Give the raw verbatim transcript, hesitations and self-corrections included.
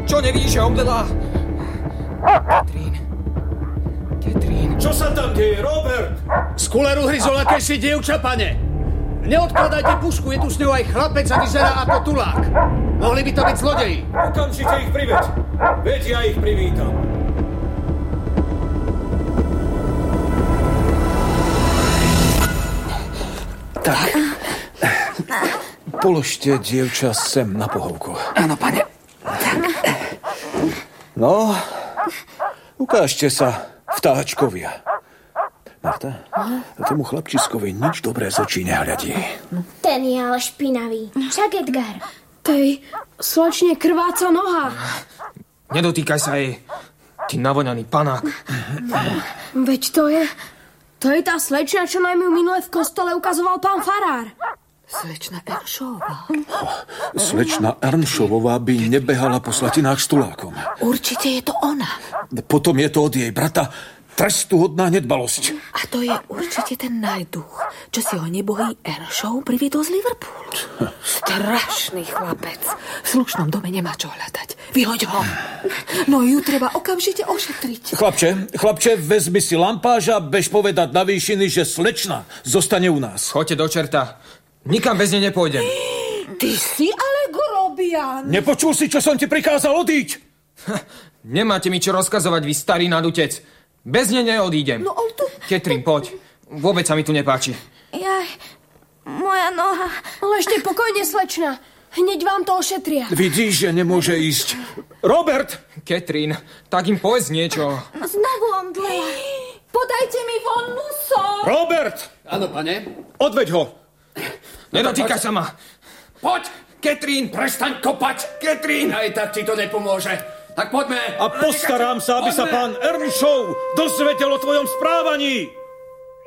Čo nevidíš, že omdlelá? Katrín. Katrín. Čo sa tam deje, Robert? Z kuleru hryzol akési dievča, pane. Neodkladajte pušku, je tu s ňou aj chlapec a vyzerá ako tulák. Mohli by to byť zlodeji. Okamžite ich priveď. Veď ja ich privítam. Tak. Položte dievča sem na pohovku. Áno, pane. No, ukážte sa, vtáčkovia. Marta, tomu chlapčiskovi nič dobré z očí nehľadí. Ten je ale špinavý. Však Edgar. Tej slečne krváca noha. Nedotýkaj sa jej. Ty navoňaný panák. Veď to je... To je tá slečna, čo najmä minule v kostole ukazoval pán farár. Slečna Ernšová. Slečna Ernšová by nebehala po slatinách s tulákom. Určite je to ona. Potom je to od jej brata trestuhodná nedbalosť. A to je určite ten najduch, čo si ho nebohý Ernšov priviedol z Liverpoolu. Strašný chlapec. V slušnom dome nemá čo hľadať. Vyhoď ho. No ju treba okamžite ošetriť. Chlapče, chlapče, vezmi si lampáž a bež povedať na výšiny, že slečna zostane u nás. Choďte do čerta. Nikam bez nej nepôjdem. Ty si ale grobian. Nepočul si, čo som ti prikázal, odíď? Nemáte mi čo rozkazovať, vy starý nadutec. Bez nej neodídem. No, tu... Katrín, poď. Vôbec sa mi tu nepáči. Jaj, moja noha. Ležte pokojne, slečna. Hneď vám to ošetria. Vidíš, že nemôže ísť. Robert! Katrín, tak im povedz niečo. Znovu omdlela. Podajte mi von musor. Robert! Áno, pane. Odveď ho. Nedotýkaj sa ma. Poď! Katrín! Prestaň kopať! Katrín! Aj tak ti to nepomôže. Tak poďme. A postaram sa, aby sa pán Ernšov dozvedel o tvojom správaní.